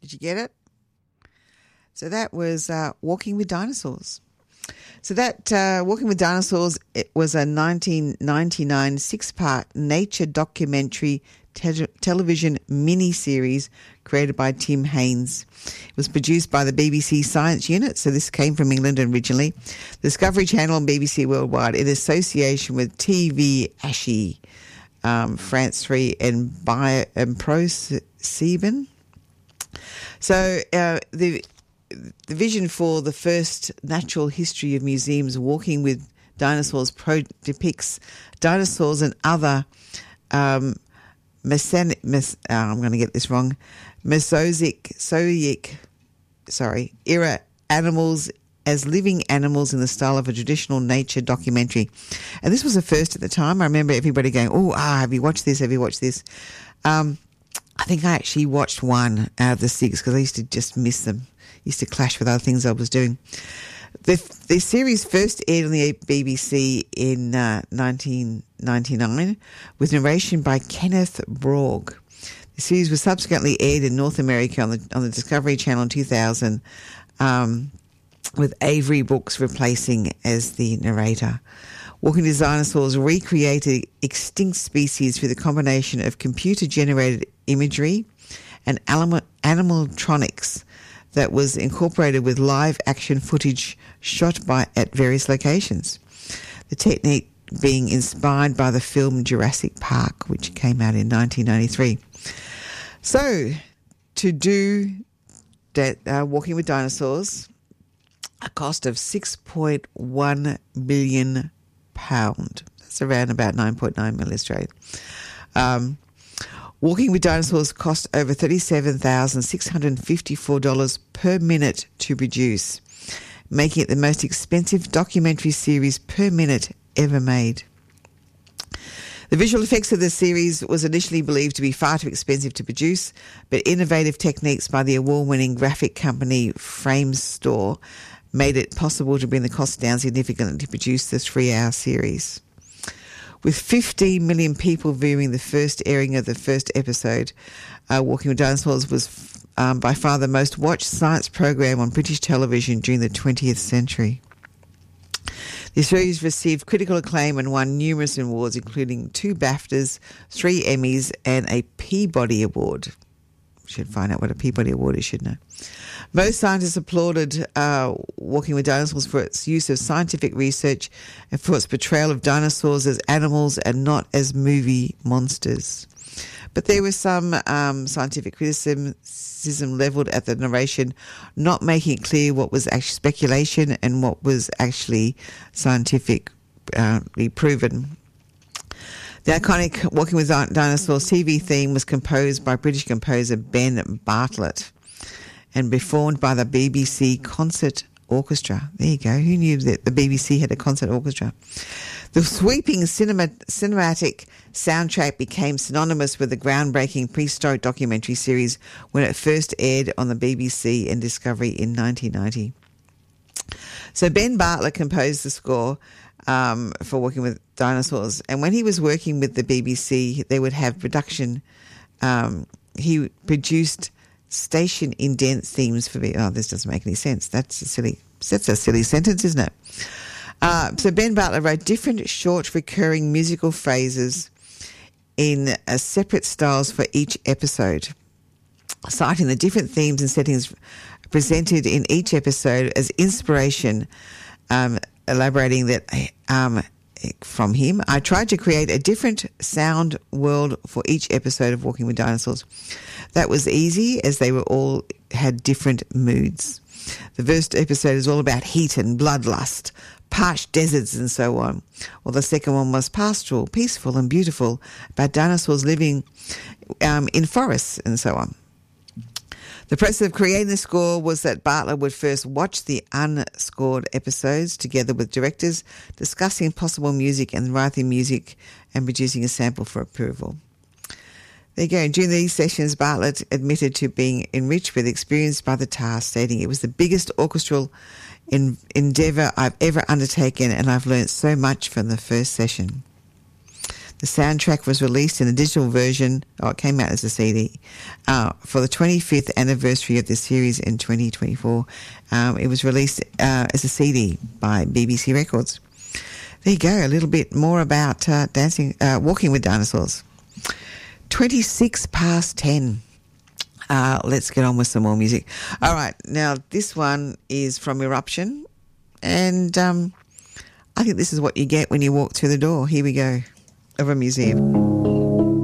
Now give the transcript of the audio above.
Did you get it? So that was Walking with Dinosaurs. So that Walking with Dinosaurs, it was a 1999 six-part nature documentary television mini-series created by Tim Haynes. It was produced by the BBC Science Unit, so this came from England originally. Discovery Channel and BBC Worldwide in association with TV Ashi, France 3 and ProSieben. So the vision for the first natural history of museums, Walking with Dinosaurs, depicts dinosaurs and other I'm going to get this wrong, Mesozoic era animals as living animals in the style of a traditional nature documentary. And this was a first at the time. I remember everybody going, have you watched this? Have you watched this? I think I actually watched one out of the six because I used to just miss them. Used to clash with other things I was doing. The series first aired on the BBC in 1999 with narration by Kenneth Bragg. The series was subsequently aired in North America on the Discovery Channel in 2000, with Avery Brooks replacing as the narrator. Walking with Dinosaurs recreated extinct species through the combination of computer-generated imagery and animatronics that was incorporated with live action footage shot at various locations. The technique being inspired by the film Jurassic Park, which came out in 1993. So, to do that Walking with Dinosaurs, a cost of £6.1 billion. That's around about 9.9 million Australian. Walking with Dinosaurs cost over $37,654 per minute to produce, making it the most expensive documentary series per minute ever made. The visual effects of the series was initially believed to be far too expensive to produce, but innovative techniques by the award-winning graphic company Framestore made it possible to bring the cost down significantly to produce the 3-hour series. With 15 million people viewing the first airing of the first episode, Walking with Dinosaurs was by far the most watched science program on British television during the 20th century. The series received critical acclaim and won numerous awards, including 2 BAFTAs, 3 Emmys, and a Peabody Award. Should find out what a Peabody Award is, shouldn't I? Most scientists applauded Walking with Dinosaurs for its use of scientific research and for its portrayal of dinosaurs as animals and not as movie monsters. But there was some scientific criticism levelled at the narration, not making it clear what was actually speculation and what was actually scientifically proven. The iconic Walking with Dinosaurs TV theme was composed by British composer Ben Bartlett and performed by the BBC Concert Orchestra. There you go. Who knew that the BBC had a concert orchestra? The sweeping cinematic soundtrack became synonymous with the groundbreaking prehistoric documentary series when it first aired on the BBC and Discovery in 1990. So Ben Bartlett composed the score for Walking with Dinosaurs, and when he was working with the BBC, they would have production. He produced station indent themes for me. Oh, this doesn't make any sense. That's a silly sentence, isn't it? So Ben Bartlett wrote different short recurring musical phrases in separate styles for each episode, citing the different themes and settings presented in each episode as inspiration, elaborating that from him, I tried to create a different sound world for each episode of Walking with Dinosaurs. That was easy as they were all had different moods. The first episode is all about heat and bloodlust, parched deserts and so on. Well, the second one was pastoral, peaceful and beautiful, about dinosaurs living in forests and so on. The process of creating the score was that Bartlett would first watch the unscored episodes together with directors, discussing possible music and writing music and producing a sample for approval. There you go. During these sessions, Bartlett admitted to being enriched with experience by the task, stating, "It was the biggest orchestral endeavour I've ever undertaken and I've learnt so much from the first session." The soundtrack was released in a digital version. It came out as a CD for the 25th anniversary of the series in 2024. It was released as a CD by BBC Records. There you go, a little bit more about Walking with Dinosaurs. 26 past 10. Let's get on with some more music. All right, now this one is from Eruption, and I think this is what you get when you walk through the door. Here we go, of a museum.